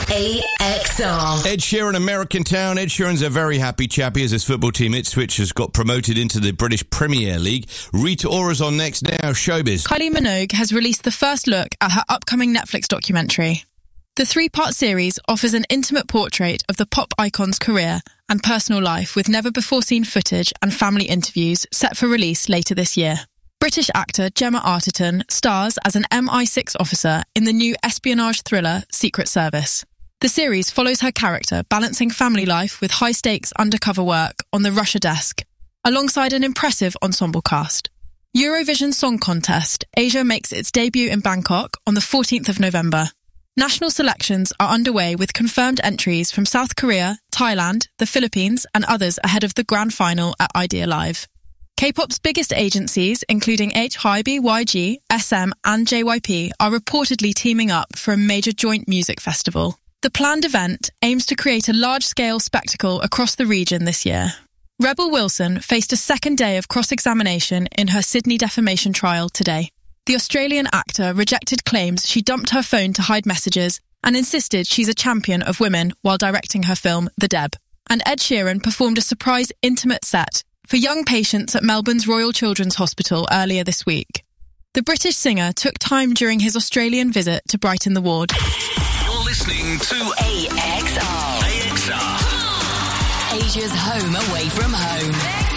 AXR. Ed Sheeran, American Town. Ed Sheeran's a very happy chappy as his football team Ipswich has got promoted into the British Premier League. Rita Ora's on next now, Showbiz. Kylie Minogue has released the first look at her upcoming Netflix documentary. The 3-part series offers an intimate portrait of the pop icon's career and personal life with never-before-seen footage and family interviews set for release later this year. British actor Gemma Arterton stars as an MI6 officer in the new espionage thriller Secret Service. The series follows her character balancing family life with high-stakes undercover work on the Russia desk, alongside an impressive ensemble cast. Eurovision Song Contest Asia makes its debut in Bangkok on the 14th of November. National selections are underway with confirmed entries from South Korea, Thailand, the Philippines and others ahead of the grand final at Idea Live. K-pop's biggest agencies, including HYB, YG, SM and JYP, are reportedly teaming up for a major joint music festival. The planned event aims to create a large-scale spectacle across the region this year. Rebel Wilson faced a second day of cross-examination in her Sydney defamation trial today. The Australian actor rejected claims she dumped her phone to hide messages and insisted she's a champion of women while directing her film The Deb. And Ed Sheeran performed a surprise intimate set for young patients at Melbourne's Royal Children's Hospital earlier this week. The British singer took time during his Australian visit to brighten the ward. You're listening to AXR. AXR. Asia's home away from home.